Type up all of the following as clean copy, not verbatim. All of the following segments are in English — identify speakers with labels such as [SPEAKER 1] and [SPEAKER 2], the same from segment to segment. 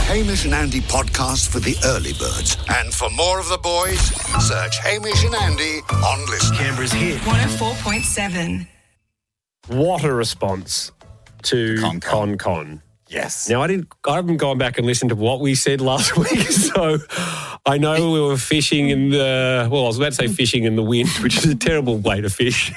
[SPEAKER 1] Hamish and Andy podcast for the early birds. And for more of the boys, search Hamish and Andy on Listener.
[SPEAKER 2] Canberra's hit
[SPEAKER 3] 104.7.
[SPEAKER 4] What a response to Con.
[SPEAKER 5] Yes.
[SPEAKER 4] Now, I haven't gone back and listened to what we said last week, so I know we were fishing in the, well, I was about to say fishing in the wind, which is a terrible way to fish.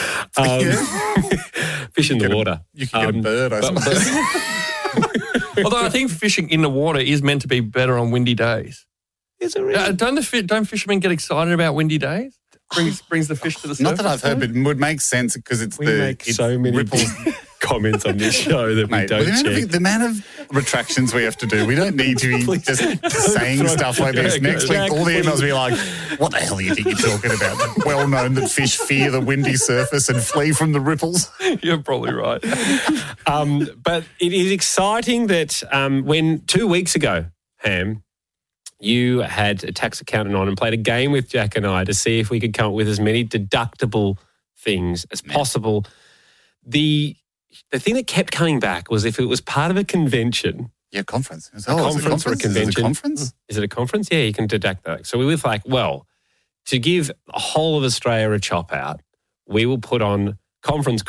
[SPEAKER 4] Fish in the water.
[SPEAKER 5] You can get a bird, I suppose.
[SPEAKER 6] Although I think fishing in the water is meant to be better on windy days.
[SPEAKER 4] Is it really?
[SPEAKER 6] Don't fishermen get excited about windy days? Brings the fish to the surface.
[SPEAKER 5] Not that I've heard, but it would make sense because it's
[SPEAKER 4] We make so many
[SPEAKER 5] ripples.
[SPEAKER 4] comments on this show that we don't check.
[SPEAKER 5] The amount of retractions we have to do, we don't need to be just saying stuff like this. Next week, all the emails will be like, what the hell do you think you're talking about? Well known that fish fear the windy surface and flee from the ripples.
[SPEAKER 6] You're probably right.
[SPEAKER 4] But it is exciting that when 2 weeks ago, Ham, you had a tax accountant on and played a game with Jack and I to see if we could come up with as many deductible things as possible. The thing that kept coming back was if it was part of a convention.
[SPEAKER 5] Yeah, conference.
[SPEAKER 4] A conference or a convention.
[SPEAKER 5] Is it a conference?
[SPEAKER 4] Is it a conference? Yeah, you can deduct that. So we were like, well, to give the whole of Australia a chop out, we will put on conference,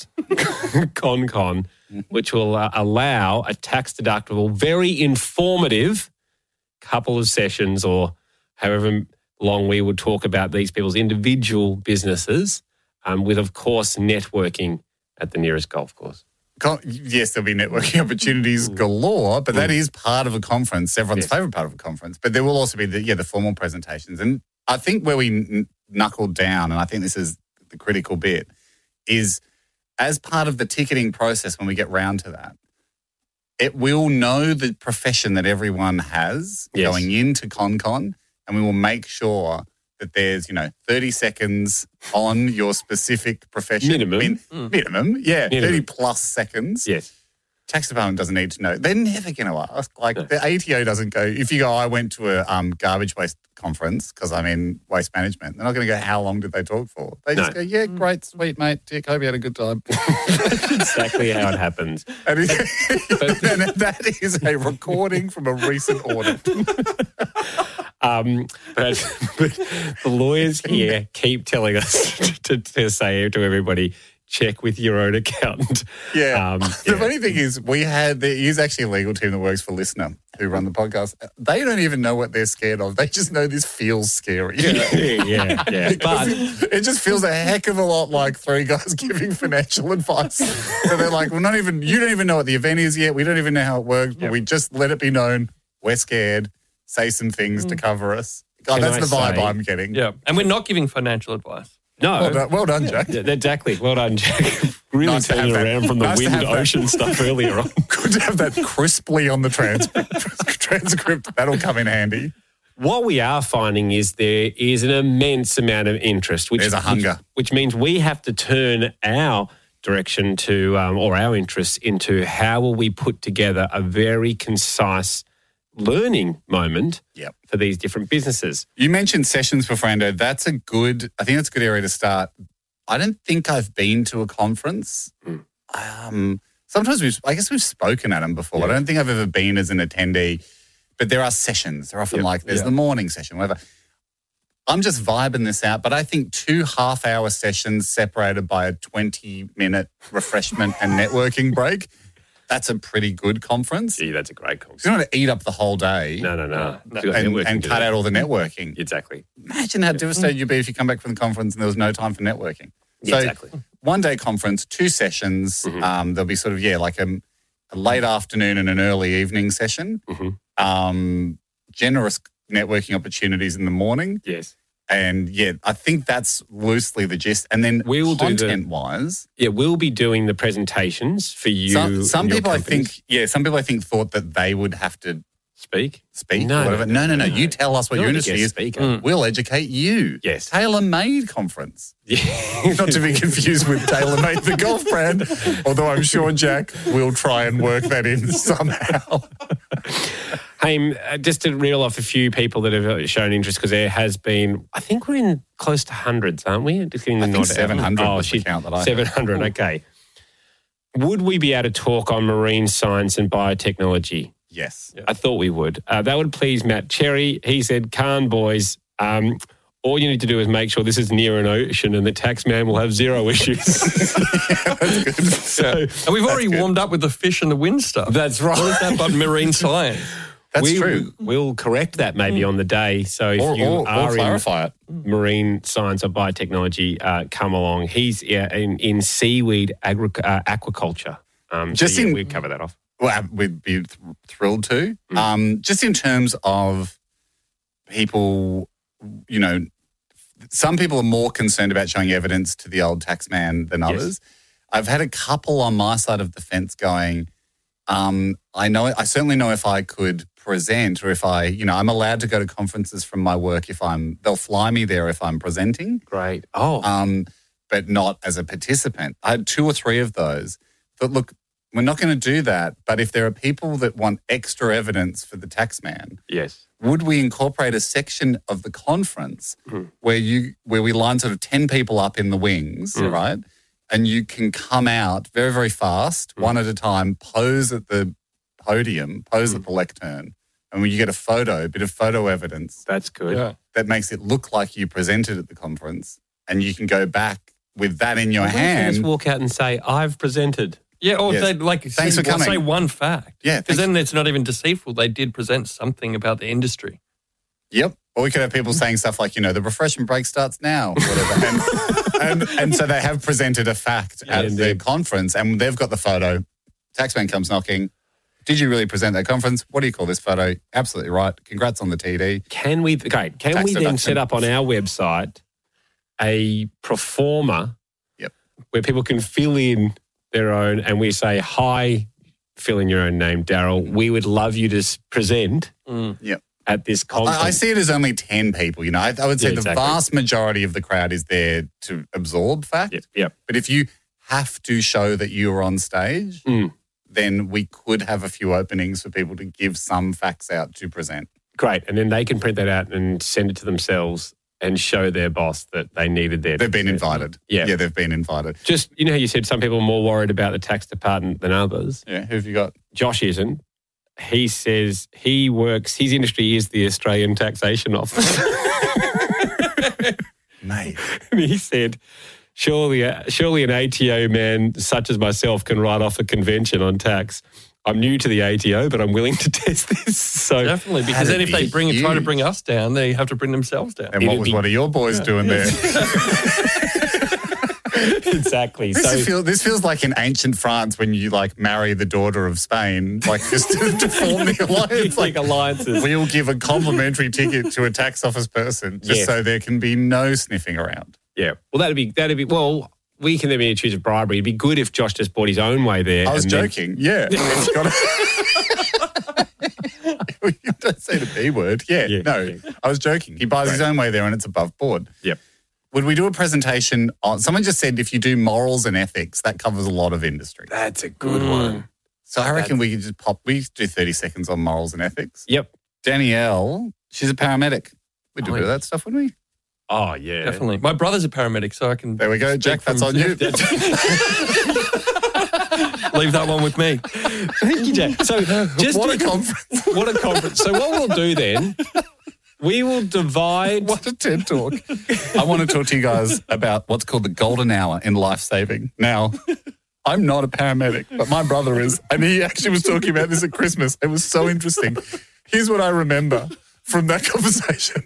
[SPEAKER 4] Con, which will allow a tax deductible, very informative couple of sessions or however long we would talk about these people's individual businesses with, of course, networking at the nearest golf course.
[SPEAKER 5] Yes, there'll be networking opportunities galore, but that is part of a conference, everyone's favourite part of a conference. But there will also be the formal presentations. And I think where we knuckled down, and I think this is the critical bit, is as part of the ticketing process when we get round to that, it will know the profession that everyone has going into Con, and we will make sure that there's, 30 seconds on your specific profession. Minimum, yeah. 30 plus seconds.
[SPEAKER 4] Yes.
[SPEAKER 5] Tax department doesn't need to know. They're never going to ask. The ATO doesn't go, if you go, I went to a garbage waste conference because I'm in waste management, they're not going to go, how long did they talk for? They just go, yeah, great, sweet, mate. Dick, hope you had a good time.
[SPEAKER 4] That's exactly how it happens.
[SPEAKER 5] And that is a recording from a recent audit.
[SPEAKER 4] But the lawyers here keep telling us to say to everybody, check with your own accountant.
[SPEAKER 5] Yeah. The funny thing is there is actually a legal team that works for Listener who run the podcast. They don't even know what they're scared of. They just know this feels scary.
[SPEAKER 4] Yeah.
[SPEAKER 5] But it just feels a heck of a lot like three guys giving financial advice. So they're like, you don't even know what the event is yet. We don't even know how it works, but we just let it be known we're scared. Say some things to cover us. God, that's the vibe I'm getting.
[SPEAKER 6] Yeah, and we're not giving financial advice.
[SPEAKER 4] No.
[SPEAKER 5] Well done, Jack.
[SPEAKER 4] Exactly. Well done, Jack. Really
[SPEAKER 5] Nice
[SPEAKER 4] turning around from the wind ocean stuff earlier on.
[SPEAKER 5] Good to have that crisply on the transcript. That'll come in handy.
[SPEAKER 4] What we are finding is there is an immense amount of interest.
[SPEAKER 5] There's a hunger.
[SPEAKER 4] Which means we have to turn our direction to, or our interests into how will we put together a very concise learning moment for these different businesses.
[SPEAKER 5] You mentioned sessions for Frando. I think that's a good area to start. I don't think I've been to a conference. Sometimes we've spoken at them before. I don't think I've ever been as an attendee, but there are sessions. They're often there's the morning session, whatever. I'm just vibing this out, but I think 2 half-hour sessions separated by a 20-minute refreshment and networking break, that's a pretty good conference.
[SPEAKER 4] Yeah, that's a great conference.
[SPEAKER 5] You don't want to eat up the whole day.
[SPEAKER 4] No.
[SPEAKER 5] And cut out all the networking.
[SPEAKER 4] Exactly.
[SPEAKER 5] Imagine how devastated you'd be if you come back from the conference and there was no time for networking.
[SPEAKER 4] So, exactly.
[SPEAKER 5] 1 day conference, 2 sessions. There'll be sort of, like a late afternoon and an early evening session. Generous networking opportunities in the morning.
[SPEAKER 4] Yes.
[SPEAKER 5] And, I think that's loosely the gist. And then content-wise...
[SPEAKER 4] we'll be doing the presentations for you.
[SPEAKER 5] Some people, I think, thought that they would have to...
[SPEAKER 4] Speak?
[SPEAKER 5] No. You tell us what your industry is. We'll educate you.
[SPEAKER 4] Yes.
[SPEAKER 5] Tailor-made conference. Not to be confused with Tailor-Made, the golf brand, although I'm sure Jack will try and work that in somehow.
[SPEAKER 4] Hey, just to reel off a few people that have shown interest, because there has been, I think we're in close to hundreds, aren't we? Just getting the
[SPEAKER 5] nod. 700 was the count that I
[SPEAKER 4] 700, okay. Would we be able to talk on marine science and biotechnology?
[SPEAKER 5] Yes.
[SPEAKER 4] I thought we would. That would please Matt Cherry. He said, Khan boys, all you need to do is make sure this is near an ocean and the tax man will have zero issues.
[SPEAKER 5] That's good.
[SPEAKER 4] So,
[SPEAKER 6] And we've already warmed up with the fish and the wind stuff.
[SPEAKER 4] that's right.
[SPEAKER 6] What is that but marine science?
[SPEAKER 5] That's true.
[SPEAKER 4] We'll correct that maybe on the day. So if you
[SPEAKER 5] Or
[SPEAKER 4] are
[SPEAKER 5] clarify it.
[SPEAKER 4] in marine science or biotechnology, come along. He's in seaweed aquaculture. We'd cover that off.
[SPEAKER 5] Well, we'd be thrilled to. Just in terms of people, you know, some people are more concerned about showing evidence to the old tax man than others. I've had a couple on my side of the fence going, I certainly know if I could present or if I'm allowed to go to conferences from my work they'll fly me there if I'm presenting.
[SPEAKER 4] Great.
[SPEAKER 5] But not as a participant. I had 2 or 3 of those. But look, we're not going to do that. But if there are people that want extra evidence for the tax man,
[SPEAKER 4] Yes.
[SPEAKER 5] would we incorporate a section of the conference where we line sort of 10 people up in the wings, right? And you can come out very, very fast, one at a time, pose at the podium, pose at the lectern, and when you get a bit of photo evidence
[SPEAKER 4] That's good.
[SPEAKER 6] Yeah.
[SPEAKER 5] that makes it look like you presented at the conference, and you can go back with that in your
[SPEAKER 4] Why don't you
[SPEAKER 5] hand.
[SPEAKER 4] just walk out and say, I've presented.
[SPEAKER 6] Yeah, or
[SPEAKER 5] Yes.
[SPEAKER 6] they
[SPEAKER 5] Thanks for coming.
[SPEAKER 6] say one fact.
[SPEAKER 5] Yeah,
[SPEAKER 6] Because
[SPEAKER 5] thanks.
[SPEAKER 6] then it's not even deceitful. They did present something about the industry.
[SPEAKER 5] Yep. Or we could have people saying stuff like, the refreshment break starts now, whatever. and so they have presented a fact at the conference and they've got the photo. Taxman comes knocking. Did you really present that conference? What do you call this photo? Absolutely right. Congrats on the TD.
[SPEAKER 4] Can we then
[SPEAKER 5] deduction.
[SPEAKER 4] set up on our website a proforma where people can fill in their own and we say, hi, fill in your own name, Daryl. We would love you to present
[SPEAKER 5] Yep.
[SPEAKER 4] at this conference.
[SPEAKER 5] I see it as only 10 people. I would say the vast majority of the crowd is there to absorb fact.
[SPEAKER 4] Yep.
[SPEAKER 5] But if you have to show that you are on stage, then we could have a few openings for people to give some facts out to present.
[SPEAKER 4] Great. And then they can print that out and send it to themselves and show their boss that they needed their...
[SPEAKER 5] They've been invited.
[SPEAKER 4] Yeah,
[SPEAKER 5] they've been invited.
[SPEAKER 4] Just, how you said some people are more worried about the tax department than others.
[SPEAKER 5] Yeah, who have you got?
[SPEAKER 4] Josh isn't. He says his industry is the Australian Taxation Office.
[SPEAKER 5] Mate.
[SPEAKER 4] And he said, surely an ATO man such as myself can write off a convention on tax. I'm new to the ATO, but I'm willing to test this. So
[SPEAKER 6] Definitely, because then if they try to bring us down, they have to bring themselves down.
[SPEAKER 5] And what was one of your boys doing there?
[SPEAKER 4] Exactly.
[SPEAKER 5] This feels like in ancient France when you marry the daughter of Spain, just to form the alliance.
[SPEAKER 4] Like alliances.
[SPEAKER 5] We'll give a complimentary ticket to a tax office person just so there can be no sniffing around.
[SPEAKER 4] Yeah. Well, that'd be. Well, we can then be accused of bribery. It'd be good if Josh just bought his own way there.
[SPEAKER 5] I was joking. Yeah. It's got you don't say the B word. I was joking. He buys his own way there and it's above board.
[SPEAKER 4] Yep.
[SPEAKER 5] Would we do a presentation on... Someone just said if you do morals and ethics, that covers a lot of industry.
[SPEAKER 4] That's a good one.
[SPEAKER 5] So I reckon we could just we do 30 seconds on morals and ethics.
[SPEAKER 4] Yep.
[SPEAKER 5] Danielle, she's a paramedic. We'd do a bit of that stuff, wouldn't we?
[SPEAKER 4] Oh, yeah.
[SPEAKER 6] Definitely. My brother's a paramedic, so I can...
[SPEAKER 5] There we go, Jack. That's on you.
[SPEAKER 6] Leave that one with me.
[SPEAKER 4] Thank you, Jack. So
[SPEAKER 5] What a conference.
[SPEAKER 4] What a conference. So what we'll do then, we will divide...
[SPEAKER 5] What a TED Talk. I want to talk to you guys about what's called the golden hour in life-saving. Now, I'm not a paramedic, but my brother is, and he actually was talking about this at Christmas. It was so interesting. Here's what I remember from that conversation.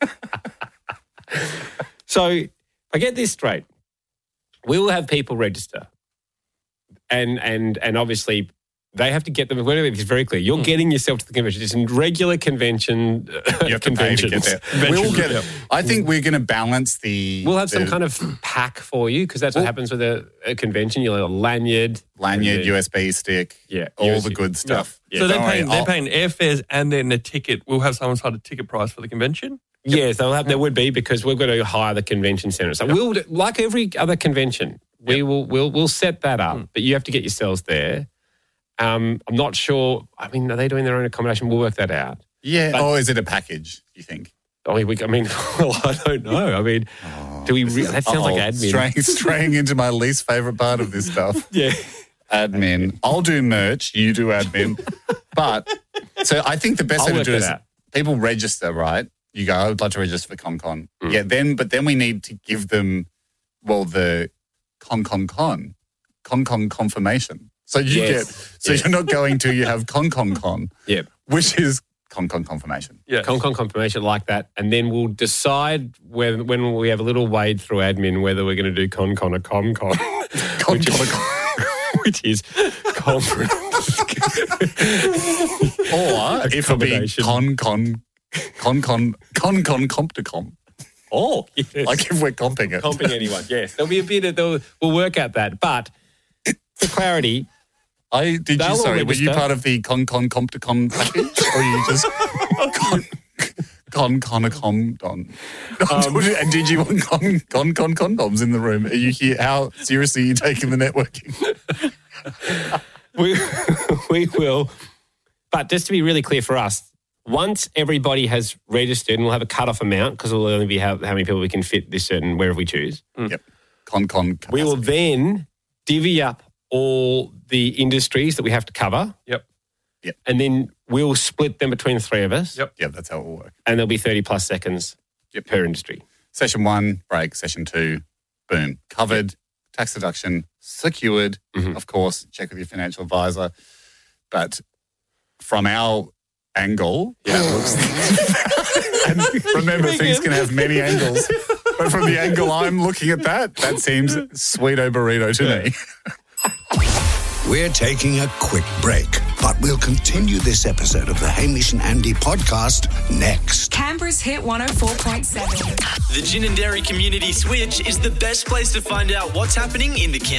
[SPEAKER 4] So I get this straight. We will have people register. And obviously they have to get them. It's very clear. You're getting yourself to the convention. It's a regular convention.
[SPEAKER 5] You have to pay to get there. We'll get it. I think we're going to balance the...
[SPEAKER 4] We'll have some kind of pack for you because that's what happens with a convention. You'll have a lanyard.
[SPEAKER 5] USB stick.
[SPEAKER 4] Yeah.
[SPEAKER 5] All the good stuff.
[SPEAKER 6] So they're paying airfares and then a ticket. We'll have someone sign a ticket price for the convention?
[SPEAKER 4] Yes, there would be because we're going to hire the convention centre. So we'll, like every other convention, we'll set that up, but you have to get yourselves there. I'm not sure. I mean, are they doing their own accommodation? We'll work that out.
[SPEAKER 5] Yeah. Or is it a package, you think?
[SPEAKER 4] Well, I don't know. I mean, do we? That sounds like admin.
[SPEAKER 5] Straying into my least favourite part of this stuff.
[SPEAKER 4] Yeah.
[SPEAKER 5] Admin. I'll do merch. You do admin. But So I think the best way
[SPEAKER 4] I'll
[SPEAKER 5] to do
[SPEAKER 4] work
[SPEAKER 5] is
[SPEAKER 4] that out.
[SPEAKER 5] people register, right? You go, I would like to register for ConCon. Yeah, then we need to give them, the ConCon confirmation. So you you're not going to, you have ConCon,
[SPEAKER 4] Yep.
[SPEAKER 5] which is ConCon confirmation.
[SPEAKER 6] Yeah.
[SPEAKER 4] ConCon confirmation like that, and then we'll decide when we have a little wade through admin whether we're going to do ConCon or ComCon, which is conference.
[SPEAKER 5] Or if it'll be
[SPEAKER 4] Accommodation.
[SPEAKER 5] ConCon.
[SPEAKER 4] Oh, yes.
[SPEAKER 5] Like if we're comping it.
[SPEAKER 4] Comping anyone, yes. There'll be a bit of, we'll work out that. But for clarity,
[SPEAKER 5] Were
[SPEAKER 4] They'll
[SPEAKER 5] you
[SPEAKER 4] register.
[SPEAKER 5] part of the ConCon package? Or you just ConCon? And did you want ConCon condoms in the room? Are you here? How seriously are you taking the networking?
[SPEAKER 4] we will. But just to be really clear for us, once everybody has registered, and we'll have a cut-off amount because we'll only be how many people we can fit this certain wherever we choose.
[SPEAKER 5] Yep. ConCon capacity.
[SPEAKER 4] We will then divvy up all the industries that we have to cover.
[SPEAKER 6] Yep.
[SPEAKER 4] And then we'll split them between the three of us.
[SPEAKER 6] Yep.
[SPEAKER 5] Yeah, that's how it will work.
[SPEAKER 4] And there'll be 30 plus seconds per industry.
[SPEAKER 5] Session 1, break. Session 2, boom. Covered, tax deduction, secured. Of course, check with your financial advisor. But from our angle, it looks... and remember, things can have many angles. But from the angle I'm looking at that seems sweeto burrito to me.
[SPEAKER 1] We're taking a quick break, but we'll continue this episode of the Hamish and Andy podcast next.
[SPEAKER 3] Canberra's Hit 104.7.
[SPEAKER 2] The Gin and Dairy Community Switch is the best place to find out what's happening in the Canberra